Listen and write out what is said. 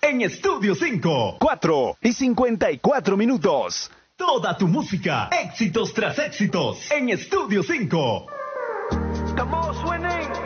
en Estudio 5. 4:54. Toda tu música, éxitos tras éxitos, en Estudio 5. Come on, Swinning.